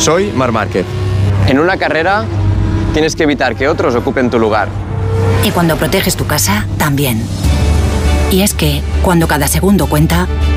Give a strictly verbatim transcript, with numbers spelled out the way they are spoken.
Soy Marc Márquez. En una carrera tienes que evitar que otros ocupen tu lugar. Y cuando proteges tu casa, también. Y es que, cuando cada segundo cuenta,